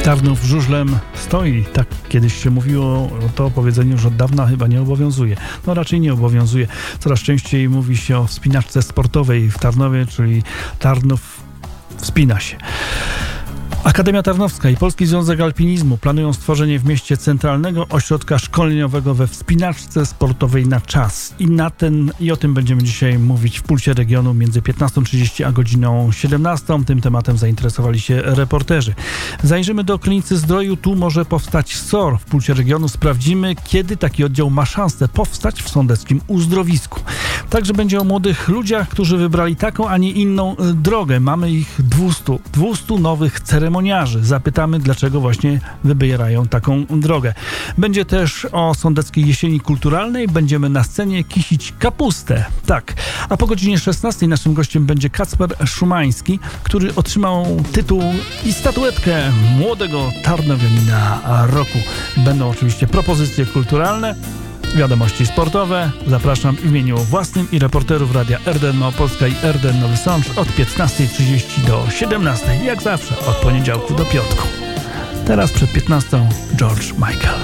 Tarnów żużlem stoi. Tak kiedyś się mówiło, to powiedzenie już od dawna chyba nie obowiązuje. No raczej nie obowiązuje. Coraz częściej mówi się o wspinaczce sportowej w Tarnowie, czyli Tarnów wspina się. Akademia Tarnowska i Polski Związek Alpinizmu planują stworzenie w mieście centralnego ośrodka szkoleniowego we wspinaczce sportowej na czas. I o tym będziemy dzisiaj mówić w Pulsie Regionu między 15:30 a godziną 17:00. Tym tematem zainteresowali się reporterzy. Zajrzymy do Klinicy Zdroju. Tu może powstać SOR. W Pulsie Regionu sprawdzimy, kiedy taki oddział ma szansę powstać w sądeckim uzdrowisku. Także będzie o młodych ludziach, którzy wybrali taką, a nie inną drogę. Mamy ich 200 nowych ceremoniarzy. Zapytamy, dlaczego właśnie wybierają taką drogę. Będzie też o sądeckiej jesieni kulturalnej. Będziemy na scenie kisić kapustę. Tak. A po godzinie 16:00 naszym gościem będzie Kacper Szumański, który otrzymał tytuł i statuetkę młodego tarnowianina roku. Będą oczywiście propozycje kulturalne, wiadomości sportowe. Zapraszam w imieniu własnym i reporterów Radia RDN Małopolska i RDN Nowy Sącz od 15:30 do 17:00. Jak zawsze od poniedziałku do piątku. Teraz przed 15:00 George Michael.